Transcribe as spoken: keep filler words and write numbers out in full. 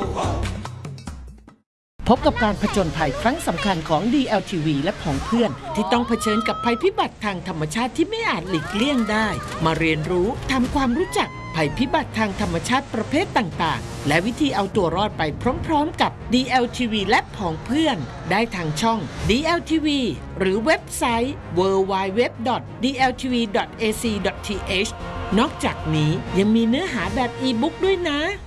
พบกับการผจญภัยครั้งสำคัญของ ดี แอล ที วี และผองเพื่อนที่ต้องเผชิญกับภัยพิบัติทางธรรมชาติที่ไม่อาจหลีกเลี่ยงได้มาเรียนรู้ทำความรู้จักภัยพิบัติทางธรรมชาติประเภทต่างๆและวิธีเอาตัวรอดไปพร้อมๆกับ ดี แอล ที วี และผองเพื่อนได้ทางช่อง ดี แอล ที วี หรือเว็บไซต์ ดับเบิลยู ดับเบิลยู ดับเบิลยู ดอท ดี แอล ที วี ดอท เอ ซี ดอท ที เอช นอกจากนี้ยังมีเนื้อหาแบบอีบุ๊กด้วยนะ